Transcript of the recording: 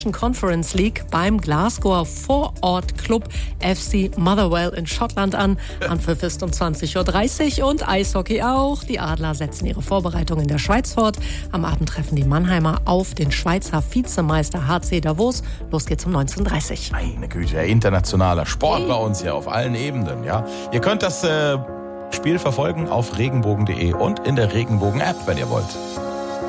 Conference League beim Glasgower Vorortclub FC Motherwell in Schottland an. Anpfiff ist um 20.30 Uhr und Eishockey auch. Die Adler setzen ihre Vorbereitung in der Schweiz fort. Am Abend treffen die Mannheimer auf den Schweizer Vizemeister HC Davos. Los geht's um 19.30 Uhr. Meine Güte, internationaler Sport bei uns hier auf allen Ebenen. Ja, ihr könnt das Spiel verfolgen auf regenbogen.de und in der Regenbogen-App, wenn ihr wollt.